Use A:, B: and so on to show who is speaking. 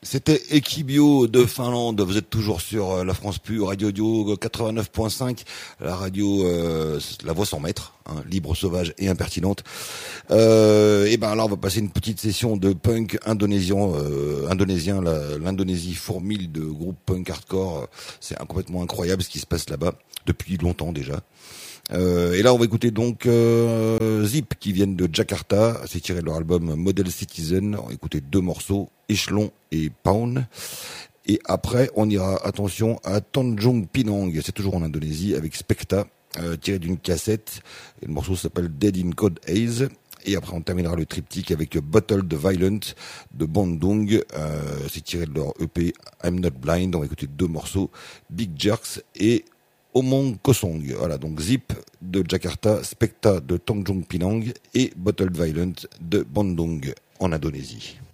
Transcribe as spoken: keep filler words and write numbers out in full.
A: C'était Ekibio de Finlande. Vous êtes toujours sur euh, la France Pure, Radio Audio quatre-vingt-neuf point cinq, la radio, euh, la voix sans maître, hein, libre, sauvage et impertinente. Euh, et ben là, on va passer une petite session de punk indonésien. Euh, indonésien, la, l'Indonésie fourmille de groupes punk hardcore. C'est un, complètement incroyable ce qui se passe là-bas depuis longtemps déjà. Euh, et là, on va écouter donc euh, Zip qui viennent de Jakarta. C'est tiré de leur album Model Citizen. On va écouter deux morceaux, Échelon et Pound. Et après, on ira, attention, à Tanjung Pinang. C'est toujours en Indonésie avec Specta, euh, tiré d'une cassette. Et le morceau s'appelle Dead in Code Haze. Et après, on terminera le triptyque avec Bottled Violent de Bandung. Euh, c'est tiré de leur E P I'm Not Blind. On va écouter deux morceaux, Big Jerks et Omong Kosong. Voilà, donc Zip de Jakarta, Specta de Tanjung Pinang et Bottled Violent de Bandung en Indonésie.